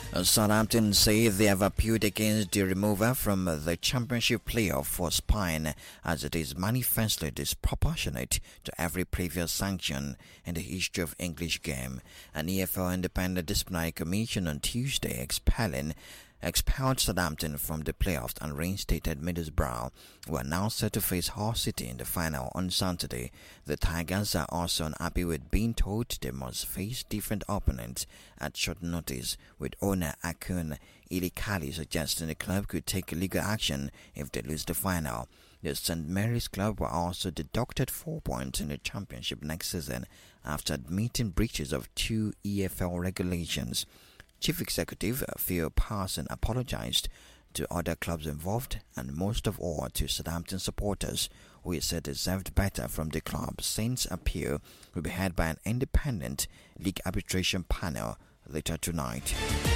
Southampton say they have appealed against the removal from the championship playoff for Spine, as it is manifestly disproportionate to every previous sanction in the history of English game. An EFL Independent Disciplinary Commission on Tuesday expelled Southampton from the playoffs and reinstated Middlesbrough, who are now set to face Hull City in the final on Saturday. The Tigers are also unhappy with being told they must face different opponents at short notice, with owner Akun Ilikali suggesting the club could take legal action if they lose the final. The St Mary's club were also deducted 4 points in the championship next season after admitting breaches of 2 EFL regulations. Chief Executive Phil Parson apologized to other clubs involved and most of all to Southampton supporters, who he said deserved better from the club. Saints' appeal will be heard by an independent league arbitration panel later tonight.